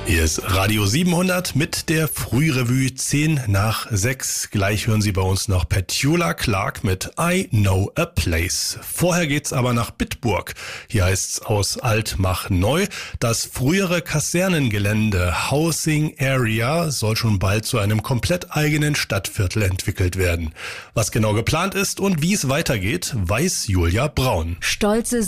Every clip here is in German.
Hier ist Radio 700 mit der Frührevue 10 nach 6. Gleich hören Sie bei uns noch Petula Clark mit I Know a Place. Vorher geht's aber nach Bitburg. Hier heißt's aus alt mach neu. Das frühere Kasernengelände Housing Area soll schon bald zu einem komplett eigenen Stadtviertel entwickelt werden. Was genau geplant ist und wie es weitergeht, weiß Julia Braun. Stolze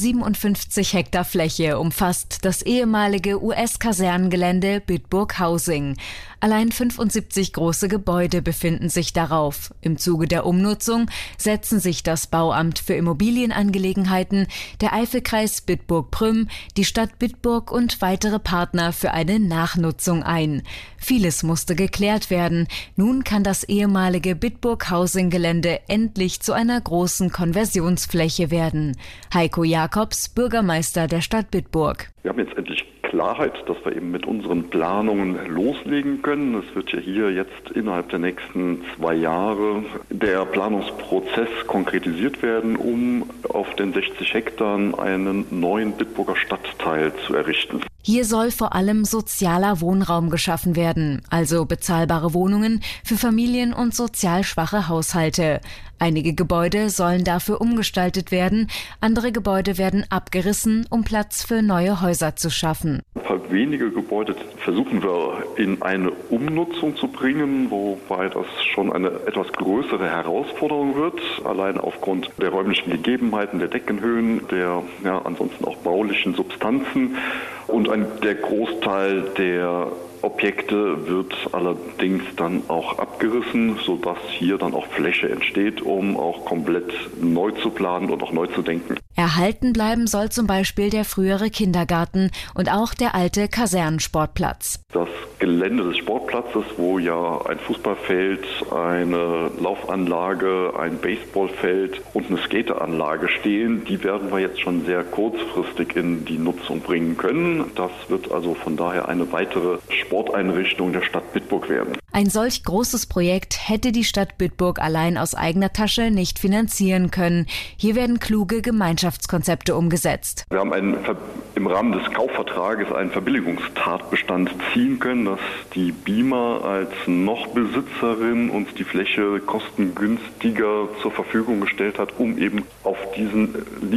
57 Hektar Fläche umfasst das ehemalige US-Kasernengelände Bitburg Housing. Allein 75 große Gebäude befinden sich darauf. Im Zuge der Umnutzung setzen sich das Bauamt für Immobilienangelegenheiten, der Eifelkreis Bitburg-Prüm, die Stadt Bitburg und weitere Partner für eine Nachnutzung ein. Vieles musste geklärt werden. Nun kann das ehemalige Bitburg-Housing-Gelände endlich zu einer großen Konversionsfläche werden. Heiko Jakobs, Bürgermeister der Stadt Bitburg. Wir haben jetzt endlich Klarheit, dass wir eben mit unseren Planungen loslegen können. Es wird ja hier jetzt innerhalb der nächsten 2 Jahre der Planungsprozess konkretisiert werden, um auf den 60 Hektar einen neuen Bitburger Stadtteil zu errichten. Hier soll vor allem sozialer Wohnraum geschaffen werden, also bezahlbare Wohnungen für Familien und sozial schwache Haushalte. Einige Gebäude sollen dafür umgestaltet werden, andere Gebäude werden abgerissen, um Platz für neue Häuser zu schaffen. Ein paar wenige Gebäude versuchen wir in eine Umnutzung zu bringen, wobei das schon eine etwas größere Herausforderung wird, allein aufgrund der räumlichen Gegebenheiten, der Deckenhöhen, der ansonsten auch baulichen Substanzen. Und der Großteil der Objekte wird allerdings dann auch abgerissen, sodass hier dann auch Fläche entsteht, um auch komplett neu zu planen und auch neu zu denken. Erhalten bleiben soll zum Beispiel der frühere Kindergarten und auch der alte Kasernensportplatz. Das Gelände des Sportplatzes, wo ja ein Fußballfeld, eine Laufanlage, ein Baseballfeld und eine Skateranlage stehen, die werden wir jetzt schon sehr kurzfristig in die Nutzung bringen können. Das wird also von daher eine weitere Sporteinrichtung der Stadt Bitburg werden. Ein solch großes Projekt hätte die Stadt Bitburg allein aus eigener Tasche nicht finanzieren können. Hier werden kluge Gemeinschaftskonzepte umgesetzt. Wir haben im Rahmen des Kaufvertrages einen Verbilligungstatbestand ziehen können, dass die BIMA als Nochbesitzerin uns die Fläche kostengünstiger zur Verfügung gestellt hat, um eben auf diesen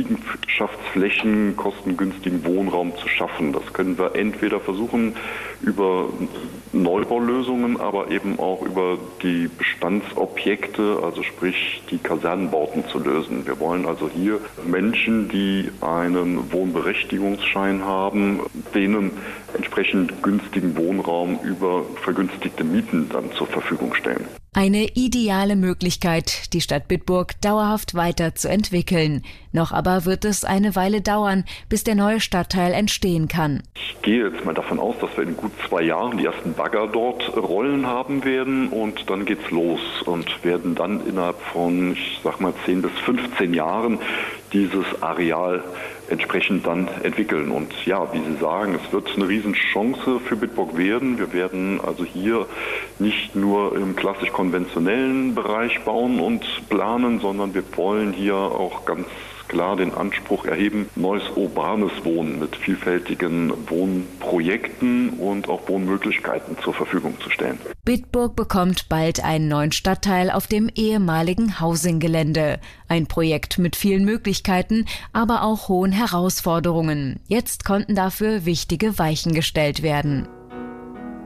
Liegenschaftsflächen kostengünstigen Wohnraum zu schaffen. Das können wir entweder versuchen über Neubaulösungen, aber eben auch über die Bestandsobjekte, also sprich die Kasernenbauten zu lösen. Wir wollen also hier Menschen, die einen Wohnberechtigungsschein haben, denen entsprechend günstigen Wohnraum über vergünstigte Mieten dann zur Verfügung stellen. Eine ideale Möglichkeit, die Stadt Bitburg dauerhaft weiterzuentwickeln. Noch aber wird es eine Weile dauern, bis der neue Stadtteil entstehen kann. Ich gehe jetzt mal davon aus, dass wir in gut 2 Jahren die ersten Bagger dort rollen haben werden und dann geht's los und werden dann innerhalb von, 10 bis 15 Jahren dieses Areal entsprechend dann entwickeln. Und ja, wie Sie sagen, es wird eine Riesenchance für Bitburg werden. Wir werden also hier nicht nur im klassisch konventionellen Bereich bauen und planen, sondern wir wollen hier auch ganz klar den Anspruch erheben, neues urbanes Wohnen mit vielfältigen Wohnprojekten und auch Wohnmöglichkeiten zur Verfügung zu stellen. Bitburg bekommt bald einen neuen Stadtteil auf dem ehemaligen Housing-Gelände. Ein Projekt mit vielen Möglichkeiten, aber auch hohen Herausforderungen. Jetzt konnten dafür wichtige Weichen gestellt werden.